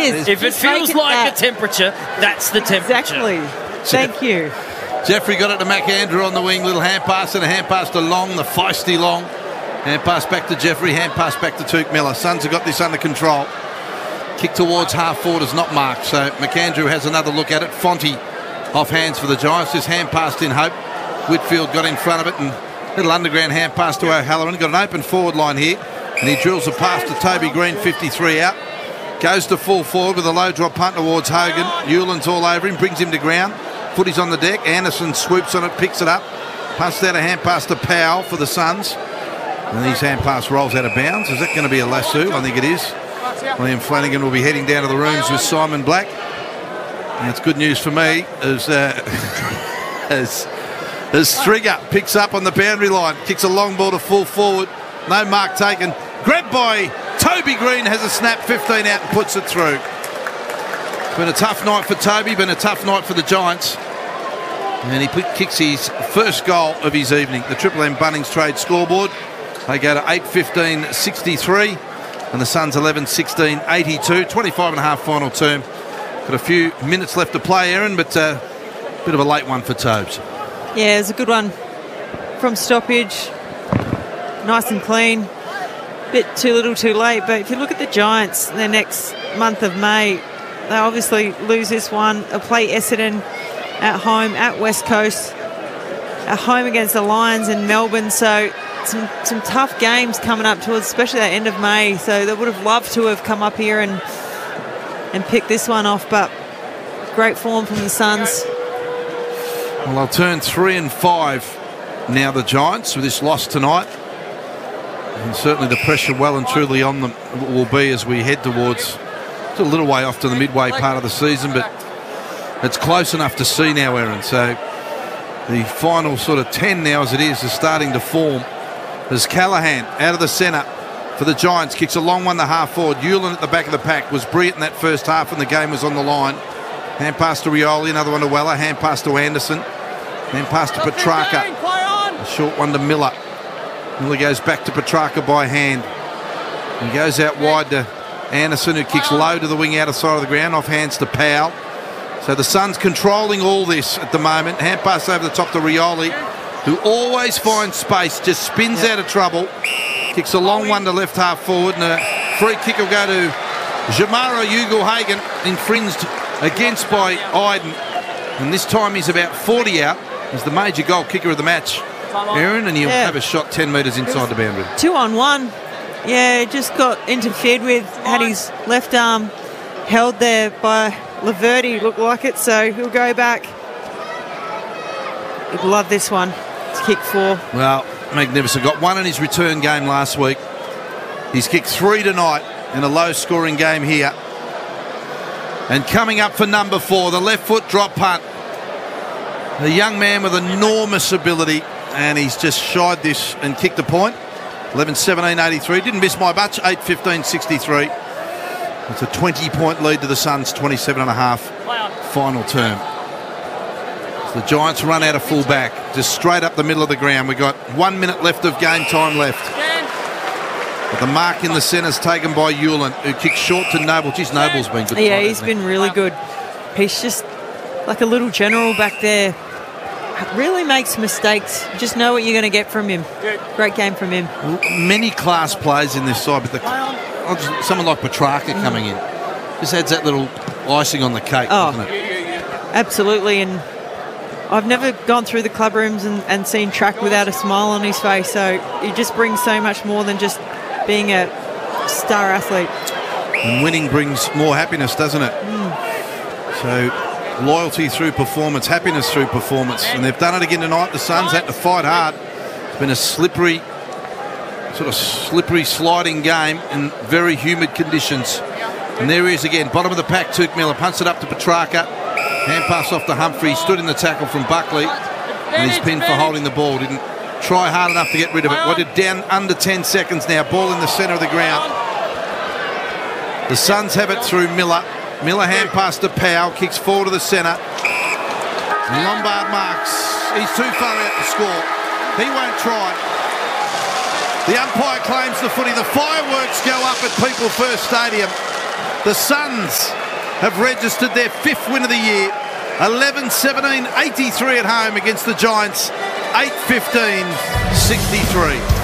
is. If it feels like a temperature, that's the temperature. Exactly. Thank you. Jeffrey got it to McAndrew on the wing. Little hand pass and a hand pass to Long, the feisty Long. Hand pass back to Jeffrey. Hand pass back to Tuke Miller. Suns have got this under control. Kick towards half forward is not marked. So McAndrew has another look at it. Fonte off hands for the Giants. Just hand passed in hope. Whitfield got in front of it and little underground hand pass to O'Halloran. Got an open forward line here. And he drills a pass to Toby Green, 53 out. Goes to full forward with a low drop punt towards Hogan. Hewlin's all over him, brings him to ground. Footy's on the deck. Anderson swoops on it, picks it up. Passes out a hand pass to Powell for the Suns. And his hand pass rolls out of bounds. Is that going to be a lasso? I think it is. Liam Flanagan will be heading down to the rooms with Simon Black. And it's good news for me as Stringer picks up on the boundary line. Kicks a long ball to full forward. No mark taken. Grabbed by Toby Green, has a snap, 15 out and puts it through. It's been a tough night for Toby, been a tough night for the Giants. And he kicks his first goal of his evening. The Triple M Bunnings Trade scoreboard. They go to 8-15-63 and the Suns 11-16-82. 25 and a half final term. Got a few minutes left to play, Aaron, but a bit of a late one for Tobes. Yeah, it's a good one from stoppage. Nice and clean. Bit too little too late, but if you look at the Giants the next month of May, they obviously lose this one. They'll play Essendon at home, at West Coast, at home against the Lions in Melbourne. So some tough games coming up towards, especially that end of May. So they would have loved to have come up here and pick this one off, but great form from the Suns. Well, they'll turn 3-5 now, the Giants, with this loss tonight. And certainly the pressure well and truly on them will be as we head towards, it's a little way off to the midway part of the season, but it's close enough to see now, Aaron. So the final sort of 10 now as it is starting to form. As Callaghan out of the centre for the Giants, kicks a long one to half forward. Hewlin at the back of the pack was brilliant in that first half when the game was on the line. Hand pass to Rioli, another one to Weller, hand pass to Anderson, hand pass to Petrarca, a short one to Miller. Miller goes back to Petrarca by hand. He goes out wide to Anderson, who kicks low to the wing outer side of the ground, off hands to Powell. So the Suns controlling all this at the moment. Hand pass over the top to Rioli, who always finds space, just spins out of trouble. Kicks a long one to left half forward, and a free kick will go to Jamara Ugle-Hagan, infringed against by Iden. And this time he's about 40 out. He's the major goal kicker of the match, Aaron, and he'll have a shot 10 metres inside the boundary. 2-on-1. Yeah, just got interfered with, had his left arm held there by Laverty, looked like it, so he'll go back. He'd love this one. It's kick 4. Well, magnificent. Got one in his return game last week. He's kicked 3 tonight in a low-scoring game here. And coming up for number 4, the left foot drop punt. A young man with enormous ability, and he's just shied this and kicked a point. 11-17-83. Didn't miss my much. 8-15-63. It's a 20-point lead to the Suns, 27.5 final term. The Giants run out of full back, just straight up the middle of the ground. We've got 1 minute left of game time left. But the mark in the centre is taken by Hewlin, who kicks short to Noble. Geez, Noble's been good. Yeah, he's been really good. He's just like a little general back there. Really makes mistakes. Just know what you're going to get from him. Great game from him. Many class players in this side, but someone like Petrarca coming in just adds that little icing on the cake, doesn't it? Absolutely. And I've never gone through the club rooms and seen Track without a smile on his face. So he just brings so much more than just being a star athlete. And winning brings more happiness, doesn't it? So loyalty through performance, happiness through performance. And they've done it again tonight. The Suns had to fight hard. It's been a slippery, sliding game in very humid conditions. And there he is again, bottom of the pack. Tuke Miller punts it up to Petrarca. Hand pass off to Humphrey. Stood in the tackle from Buckley. And he's pinned for holding the ball. Didn't try hard enough to get rid of it. We're down under 10 seconds now. Ball in the centre of the ground. The Suns have it through Miller. Miller hand pass to Powell. Kicks forward to the centre. Lombard marks. He's too far out to score. He won't try. The umpire claims the footy. The fireworks go up at People First Stadium. The Suns have registered their 5th win of the year. 11-17, 83 at home against the Giants. 8-15, 63.